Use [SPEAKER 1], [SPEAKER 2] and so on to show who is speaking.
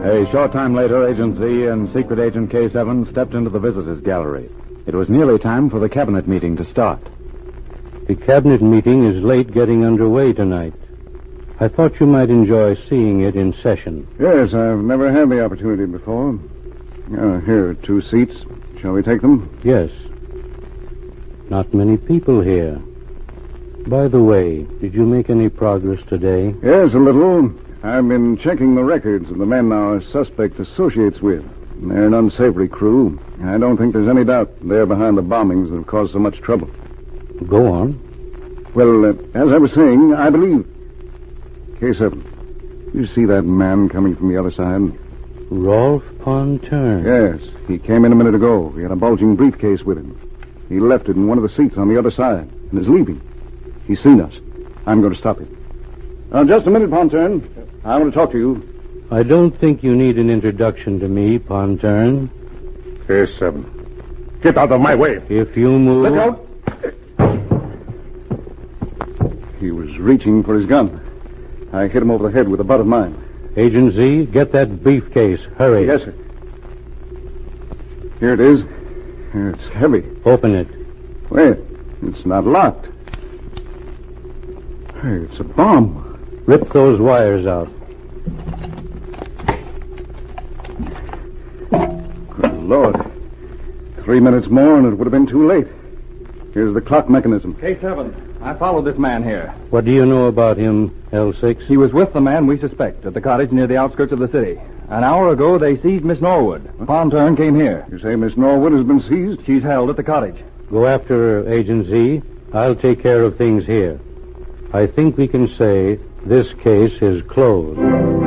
[SPEAKER 1] A short time later, Agent Z and Secret Agent K7 stepped into the visitors' gallery. It was nearly time for the cabinet meeting to start.
[SPEAKER 2] The cabinet meeting is late getting underway tonight. I thought you might enjoy seeing it in session.
[SPEAKER 3] Yes, I've never had the opportunity before. Here are 2 seats. Shall we take them?
[SPEAKER 2] Yes. Not many people here. By the way, did you make any progress today?
[SPEAKER 3] Yes, a little. I've been checking the records of the men our suspect associates with. They're an unsavory crew. I don't think there's any doubt they're behind the bombings that have caused so much trouble.
[SPEAKER 2] Go on.
[SPEAKER 3] Well, as I was saying, I believe... K7, you see that man coming from the other side?
[SPEAKER 2] Rolf Ponturn.
[SPEAKER 3] Yes, he came in a minute ago. He had a bulging briefcase with him. He left it in one of the seats on the other side and is leaving. He's seen us. I'm going to stop him. Just a minute, Ponturn. I want to talk to you.
[SPEAKER 2] I don't think you need an introduction to me, Ponturn.
[SPEAKER 3] K7. Get out of my way.
[SPEAKER 2] If you move...
[SPEAKER 3] Look out. He was reaching for his gun. I hit him over the head with the butt of mine.
[SPEAKER 2] Agent Z, get that briefcase. Hurry.
[SPEAKER 3] Yes, sir. Here it is. It's heavy.
[SPEAKER 2] Open it.
[SPEAKER 3] Wait, it's not locked. Hey, it's a bomb.
[SPEAKER 2] Rip those wires out.
[SPEAKER 3] Good Lord. 3 minutes more and it would have been too late. Here's the clock mechanism.
[SPEAKER 1] K7, I followed this man here.
[SPEAKER 2] What do you know about him, L6?
[SPEAKER 1] He was with the man we suspect at the cottage near the outskirts of the city. An hour ago, they seized Miss Norwood. Ponturn came here.
[SPEAKER 3] You say Miss Norwood has been seized?
[SPEAKER 1] She's held at the cottage.
[SPEAKER 2] Go after her, Agent Z. I'll take care of things here. I think we can say this case is closed.